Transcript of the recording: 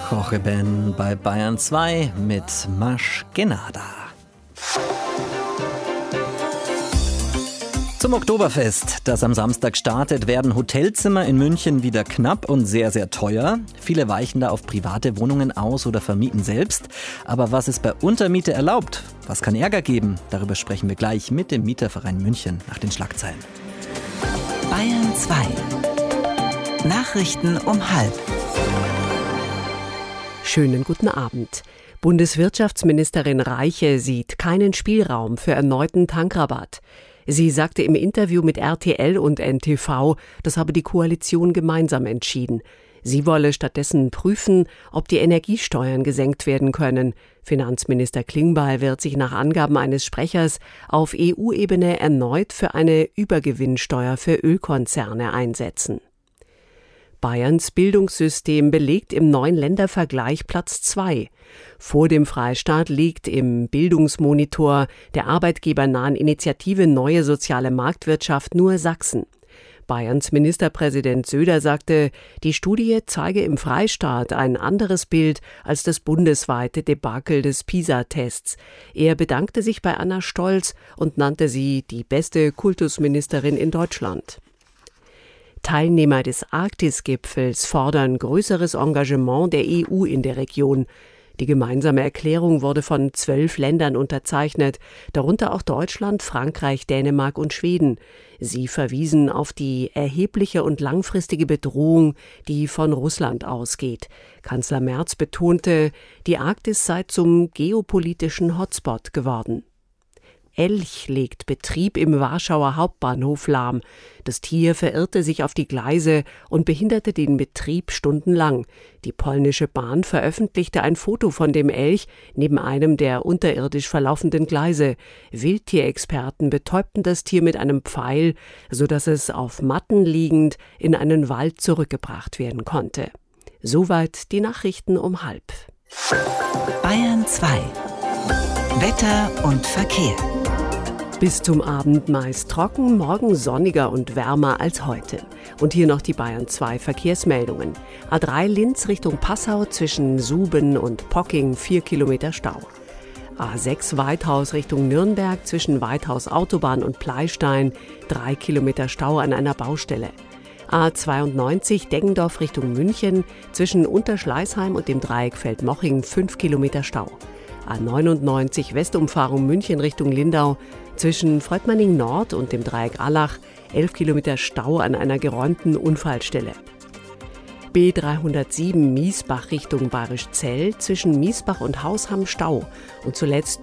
Jorge Ben bei Bayern 2 mit Más que nada. Zum Oktoberfest, das am Samstag startet, werden Hotelzimmer in München wieder knapp und sehr, sehr teuer. Viele weichen da auf private Wohnungen aus oder vermieten selbst. Aber was ist bei Untermiete erlaubt? Was kann Ärger geben? Darüber sprechen wir gleich mit dem Mieterverein München nach den Schlagzeilen. Bayern 2. Nachrichten um 12:30. Schönen guten Abend. Bundeswirtschaftsministerin Reiche sieht keinen Spielraum für erneuten Tankrabatt. Sie sagte im Interview mit RTL und NTV, das habe die Koalition gemeinsam entschieden. Sie wolle stattdessen prüfen, ob die Energiesteuern gesenkt werden können. Finanzminister Klingbeil wird sich nach Angaben eines Sprechers auf EU-Ebene erneut für eine Übergewinnsteuer für Ölkonzerne einsetzen. Bayerns Bildungssystem belegt im neuen Ländervergleich Platz 2. Vor dem Freistaat liegt im Bildungsmonitor der arbeitgebernahen Initiative Neue Soziale Marktwirtschaft nur Sachsen. Bayerns Ministerpräsident Söder sagte, die Studie zeige im Freistaat ein anderes Bild als das bundesweite Debakel des PISA-Tests. Er bedankte sich bei Anna Stolz und nannte sie die beste Kultusministerin in Deutschland. Teilnehmer des Arktis-Gipfels fordern größeres Engagement der EU in der Region. Die gemeinsame Erklärung wurde von 12 Ländern unterzeichnet, darunter auch Deutschland, Frankreich, Dänemark und Schweden. Sie verwiesen auf die erhebliche und langfristige Bedrohung, die von Russland ausgeht. Kanzler Merz betonte, die Arktis sei zum geopolitischen Hotspot geworden. Elch legt Betrieb im Warschauer Hauptbahnhof lahm. Das Tier verirrte sich auf die Gleise und behinderte den Betrieb stundenlang. Die polnische Bahn veröffentlichte ein Foto von dem Elch neben einem der unterirdisch verlaufenden Gleise. Wildtierexperten betäubten das Tier mit einem Pfeil, sodass es auf Matten liegend in einen Wald zurückgebracht werden konnte. Soweit die Nachrichten um 12:30. Bayern 2. Wetter und Verkehr. Bis zum Abend meist trocken, morgen sonniger und wärmer als heute. Und hier noch die Bayern 2 Verkehrsmeldungen. A3 Linz Richtung Passau zwischen Suben und Pocking 4 Kilometer Stau. A6 Weithaus Richtung Nürnberg zwischen Weithaus Autobahn und Pleystein 3 Kilometer Stau an einer Baustelle. A92 Deggendorf Richtung München zwischen Unterschleißheim und dem Dreieck Feldmoching 5 Kilometer Stau. A99 Westumfahrung München Richtung Lindau zwischen Freudmanning Nord und dem Dreieck Allach 11 Kilometer Stau an einer geräumten Unfallstelle. B307 Miesbach Richtung Bayerischzell zwischen Miesbach und Hausham Stau und zuletzt